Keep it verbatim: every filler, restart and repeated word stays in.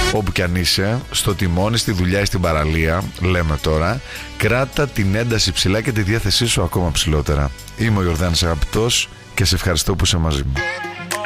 Όπου κι αν είσαι, στο τιμόνι, στη δουλειά ή στην παραλία, λέμε τώρα, κράτα την ένταση ψηλά και τη διάθεσή σου ακόμα ψηλότερα. Είμαι ο Ιορδάνης Αγαπητός και σε ευχαριστώ που είσαι μαζί μου.